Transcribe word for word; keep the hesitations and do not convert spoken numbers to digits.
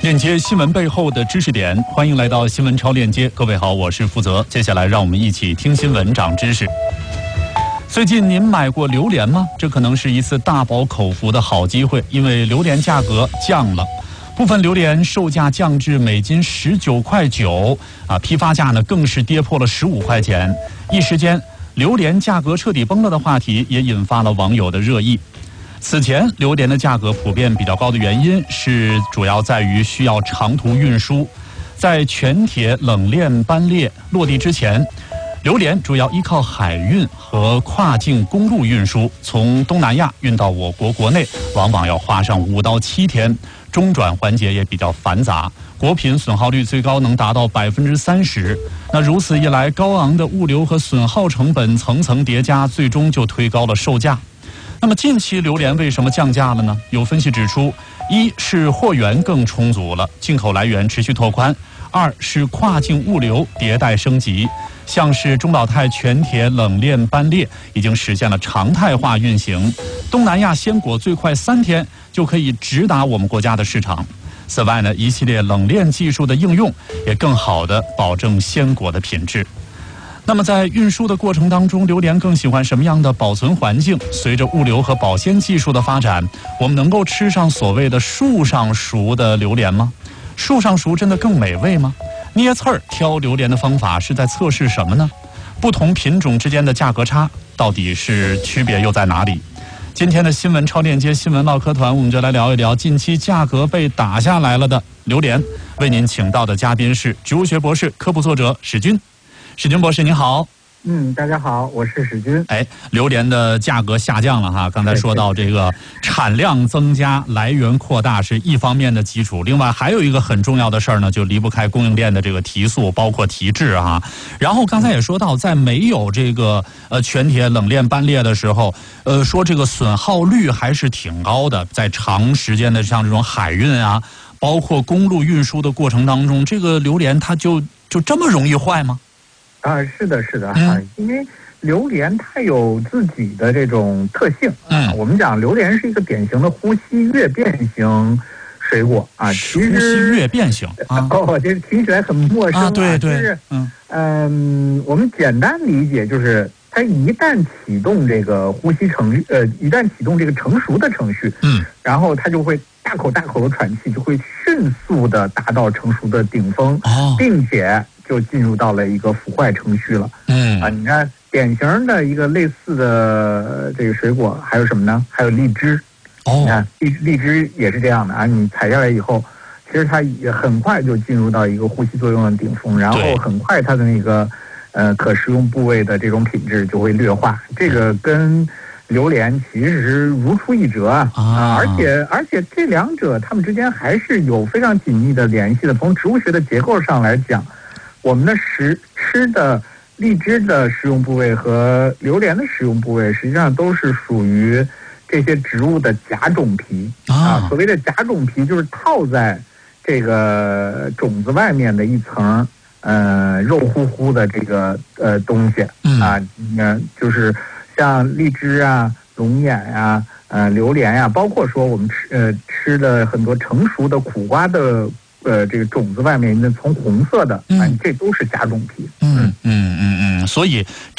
链接新闻背后的知识点，欢迎来到新闻超链接。各位好，我是负责。接下来让我们一起听新闻长知识。最近您买过榴莲吗？这可能是一次大饱口福的好机会，因为榴莲价格降了。部分榴莲售价降至每斤十九块九，啊，批发价呢更是跌破了十五块钱。一时间，榴莲价格彻底崩了的话题也引发了网友的热议。此前，榴莲的价格普遍比较高的原因是主要在于需要长途运输。在全铁冷链班列落地之前，榴莲主要依靠海运和跨境公路运输，从东南亚运到我国国内，往往要花上五到七天，中转环节也比较繁杂，果品损耗率最高能达到百分之三十。那如此一来，高昂的物流和损耗成本层层叠加，最终就推高了售价。那么近期榴莲为什么降价了呢？有分析指出，一是货源更充足了，进口来源持续拓宽；二是跨境物流迭代升级，像是中岛泰全铁冷链班列已经实现了常态化运行，东南亚鲜果最快三天就可以直达我们国家的市场。此外呢，一系列冷链技术的应用也更好地保证鲜果的品质。那么在运输的过程当中，榴莲更喜欢什么样的保存环境？随着物流和保鲜技术的发展，我们能够吃上所谓的树上熟的榴莲吗？树上熟真的更美味吗？捏刺儿挑榴莲的方法是在测试什么呢？不同品种之间的价格差到底是区别又在哪里？今天的新闻超链接新闻唠嗑团，我们就来聊一聊近期价格被打下来了的榴莲。为您请到的嘉宾是植物学博士、科普作者史军。史军博士您好。 嗯，大家好，我是史军。 哎，榴莲的价格下降了哈，刚才说到这个产量增加、来源扩大是一方面的基础，另外还有一个很重要的事儿呢，就离不开供应链的这个提速，包括提质哈。然后刚才也说到，在没有这个呃全铁冷链班列的时候，呃，说这个损耗率还是挺高的，在长时间的像这种海运啊，包括公路运输的过程当中，这个榴莲它就就这么容易坏吗？ 啊，是的，是的， 嗯、 啊，因为榴莲它有自己的这种特性。 嗯， 啊、我们讲榴莲是一个典型的呼吸跃变型水果啊，其实呼吸跃变型啊， 哦，这听起来很陌生啊。 啊对对， 就是嗯嗯，我们简单理解就是，它一旦启动这个呼吸程序，呃，一旦启动这个成熟的程序， 嗯， 然后它就会大口大口的喘气，就会迅速的达到成熟的顶峰， 哦， 并且就进入到了一个腐坏程序了。 嗯啊，你看典型的一个类似的这个水果还有什么呢？还有荔枝。 哦， 你看荔荔枝也是这样的啊，你采下来以后，其实它也很快就进入到一个呼吸作用的顶峰，然后很快它的那个呃可食用部位的这种品质就会劣化。这个跟榴莲其实如出一辙啊，啊而且而且这两者它们之间还是有非常紧密的联系的。从植物学的结构上来讲，我们的食吃的荔枝的食用部位和榴莲的食用部位，实际上都是属于这些植物的甲种皮啊。所谓的甲种皮，就是套在这个种子外面的一层呃肉乎乎的这个呃东西啊，嗯，就是像荔枝啊、龙眼啊、呃榴莲呀、啊，包括说我们吃呃吃的很多成熟的苦瓜的呃这个种子外面那从红色的啊，这都是甲种皮。 嗯嗯嗯嗯，所以。